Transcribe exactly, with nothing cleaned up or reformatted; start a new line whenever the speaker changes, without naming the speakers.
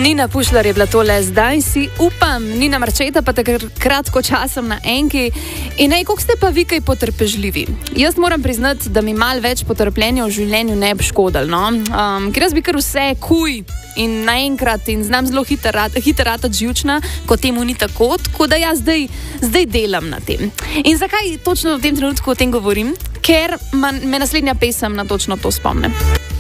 Nina Pušlar je bila tole, zdaj si upam, Nina Marčeta pa tako kratko časom na enki. In ej, koliko ste pa vi kaj potrpežljivi? Jaz moram priznati, da mi mal več potrpljenja v življenju ne bi škodilo, no? Um, ker jaz bi kar vse kuj in naenkrat in znam zelo hiter, hiter ratati živčna, ko temu ni tako, tako da jaz zdaj, zdaj delam na tem. In zakaj točno v tem trenutku o tem govorim? Ker man, me naslednja pesem na točno to spomne.